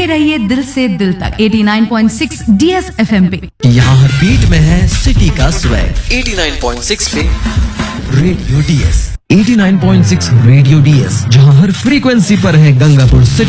सुनते रहिए दिल से दिल तक 89.6 DS FM पे। यहाँ हर बीट में है सिटी का स्वैग 89.6 पे रेडियो DS 89.6 रेडियो DS, जहाँ हर फ्रीक्वेंसी पर है गंगापुर सिटी